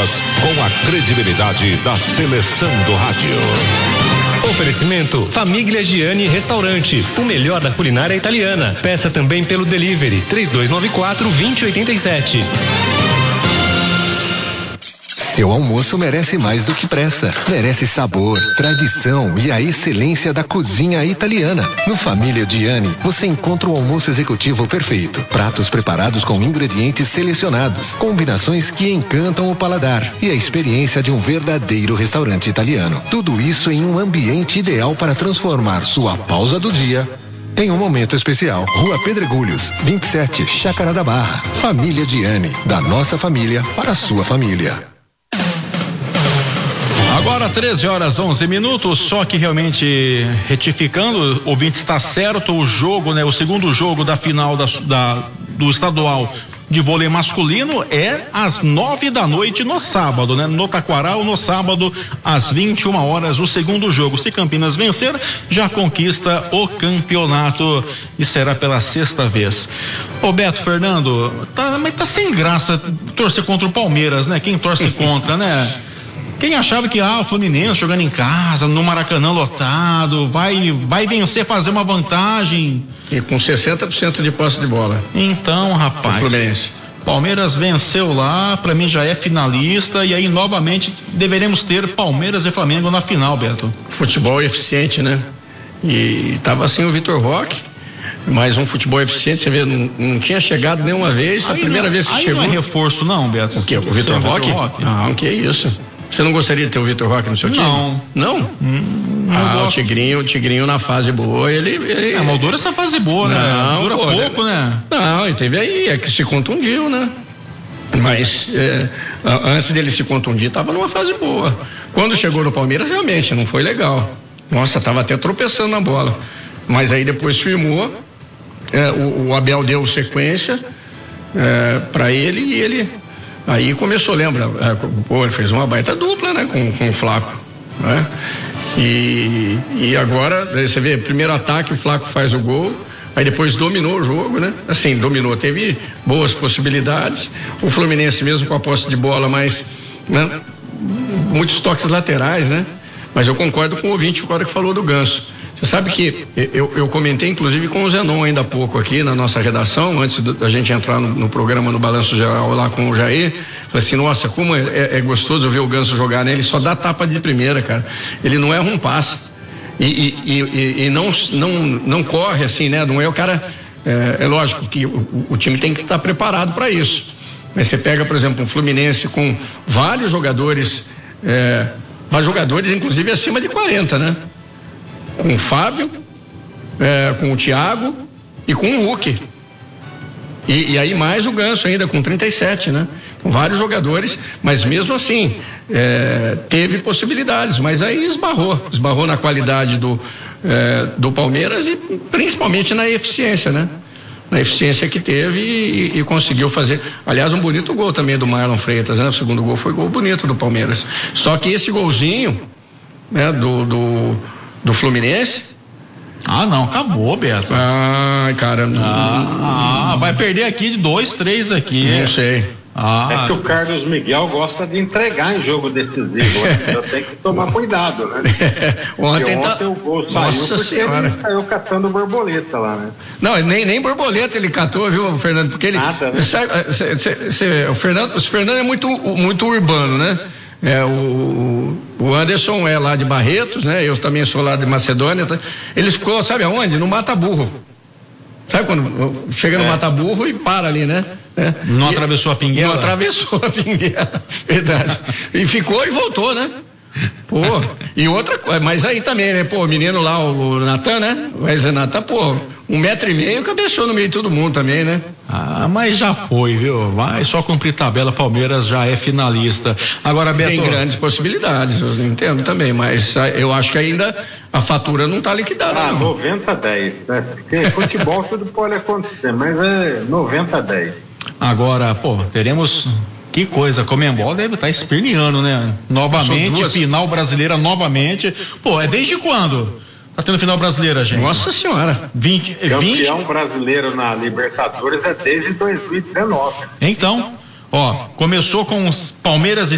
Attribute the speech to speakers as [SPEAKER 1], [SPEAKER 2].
[SPEAKER 1] Voz com a credibilidade da seleção do rádio.
[SPEAKER 2] Oferecimento Famiglia Gianni Restaurante, o melhor da culinária italiana. Peça também pelo delivery 3294-2087.
[SPEAKER 3] Seu almoço merece mais do que pressa. Merece sabor, tradição e a excelência da cozinha italiana. No Família Gianni, você encontra o almoço executivo perfeito. Pratos preparados com ingredientes selecionados. Combinações que encantam o paladar. E a experiência de um verdadeiro restaurante italiano. Tudo isso em um ambiente ideal para transformar sua pausa do dia em um momento especial. Rua Pedregulhos, 27, Chácara da Barra. Família Gianni. Da nossa família para a sua família.
[SPEAKER 4] Agora 13h11, só que realmente retificando, o ouvinte está certo, o jogo, né? O segundo jogo da final do estadual de vôlei masculino é às 9h no sábado, né? No Taquaral, no sábado, às 21h, o segundo jogo. Se Campinas vencer, já conquista o campeonato e será pela 6ª vez. Ô Beto, Fernando, mas tá sem graça torcer contra o Palmeiras, né? Quem torce contra, né? Quem achava que o Fluminense jogando em casa, no Maracanã lotado, vai vencer, fazer uma vantagem.
[SPEAKER 5] E com 60% de posse de bola.
[SPEAKER 4] Então, rapaz.
[SPEAKER 5] O Fluminense.
[SPEAKER 4] Palmeiras venceu lá, pra mim já é finalista, e aí novamente deveremos ter Palmeiras e Flamengo na final, Beto.
[SPEAKER 5] Futebol eficiente, né? E tava assim o Vitor Roque, mas um futebol eficiente, você vê, não tinha chegado nenhuma vez, a primeira vez que chegou.
[SPEAKER 4] Não é reforço não, Beto.
[SPEAKER 5] O quê? O Vitor Roque? Não, que isso. Você não gostaria de ter o Vitor Roque no seu time? Não? O Tigrinho na fase boa, ele...
[SPEAKER 4] mas dura essa fase boa, né?
[SPEAKER 5] Não,
[SPEAKER 4] dura pouco, né?
[SPEAKER 5] Não, ele teve aí, é que se contundiu, né? Mas antes dele se contundir, estava numa fase boa. Quando chegou no Palmeiras, realmente, não foi legal. Nossa, estava até tropeçando na bola. Mas aí depois firmou, o Abel deu sequência para ele e ele... Aí começou, lembra? Ele fez uma baita dupla, né? Com o Flaco, né? E agora, você vê, primeiro ataque, o Flaco faz o gol, aí depois dominou o jogo, né? Assim, teve boas possibilidades. O Fluminense mesmo com a posse de bola, mas, né? Muitos toques laterais, né? Mas eu concordo com o ouvinte agora que falou do Ganso. Você sabe que eu comentei inclusive com o Zenon ainda há pouco aqui na nossa redação, antes da gente entrar no programa no Balanço Geral lá com o Jair. Falei assim, nossa, como é gostoso ver o Ganso jogar, né? Ele só dá tapa de primeira, cara. Ele não erra um passe. E não corre assim, né? Não é o cara. É lógico que o time tem que estar preparado para isso. Mas você pega, por exemplo, um Fluminense com vários jogadores, inclusive acima de 40, né? Com o Fábio, com o Thiago e com o Hulk. E aí mais o Ganso ainda com 37, né? Com vários jogadores, mas mesmo assim teve possibilidades, mas aí esbarrou na qualidade do Palmeiras e principalmente na eficiência, né? Na eficiência que teve e conseguiu fazer, aliás, um bonito gol também do Marlon Freitas, né? O segundo gol foi gol bonito do Palmeiras. Só que esse golzinho, né, do Fluminense.
[SPEAKER 4] Não, acabou, Beto.
[SPEAKER 5] Cara.
[SPEAKER 4] Vai perder aqui de 2, 3 aqui.
[SPEAKER 5] Não sei.
[SPEAKER 6] É que o Carlos Miguel gosta de entregar em jogo decisivo. Então tem que tomar cuidado, né?
[SPEAKER 5] Ontem
[SPEAKER 6] o gol saiu porque ele saiu catando borboleta lá, né?
[SPEAKER 5] Não, nem borboleta ele catou, viu, Fernando? Porque ele.
[SPEAKER 6] Nada, né?
[SPEAKER 5] O Fernando é muito urbano, né? O Anderson é lá de Barretos, né? Eu também sou lá de Macedônia. Eles ficou, sabe aonde? No Mata Burro. Sabe quando chega no Mata Burro e para ali, né?
[SPEAKER 4] Não atravessou a Pinguela?
[SPEAKER 5] Não atravessou a Pinguela, verdade. E ficou e voltou, né? Pô, e outra coisa, mas aí também, né? Pô, o menino lá, o Natan, né? Mas o Natan, 1,5 metro, cabeceou no meio de todo mundo também, né?
[SPEAKER 4] Mas já foi, viu? Vai só cumprir tabela, Palmeiras já é finalista. Agora, Beto...
[SPEAKER 5] Tem grandes possibilidades, eu entendo também, mas eu acho que ainda a fatura não tá liquidada.
[SPEAKER 6] 90-10, né? Porque futebol tudo pode acontecer, mas é 90-10.
[SPEAKER 4] Agora, teremos... Que coisa, Comembol deve estar esperneando, né? Novamente, final brasileira novamente. É desde quando? Tá tendo final brasileira, gente?
[SPEAKER 5] Nossa senhora.
[SPEAKER 6] Campeão brasileiro na Libertadores é desde 2019.
[SPEAKER 4] Então, começou com os Palmeiras e